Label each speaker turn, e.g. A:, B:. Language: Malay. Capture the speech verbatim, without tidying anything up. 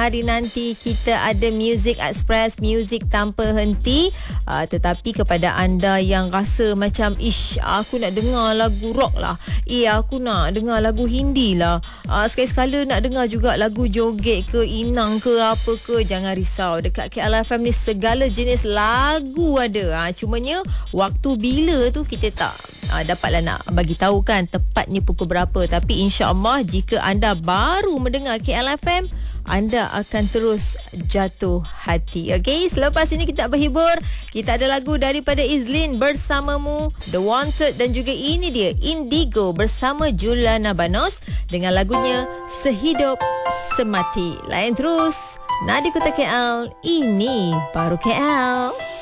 A: hari nanti kita ada Music Express, muzik tanpa henti. Uh, tetapi kepada anda yang rasa macam ish, aku nak dengar lagu rock lah, eh aku nak dengar lagu Hindi lah, uh, sekali-sekala nak dengar juga lagu joget ke, inang ke, apa ke, jangan risau. Dekat K L F M ni segala jenis lagu ada. Ha, cumanya waktu bila tu kita tak uh, dapatlah nak bagi tahu kan tepatnya pukul berapa. Tapi insya-Allah jika anda baru mendengar K L F M, anda akan terus jatuh hati. Okey, selepas ini kita berhibur. Kita ada lagu daripada Izlin bersamamu, The Wanted, dan juga ini dia Indigo bersama Juliana Banos dengan lagunya Sehidup Semati. Lain terus Nadi Kota K L, ini baru K L.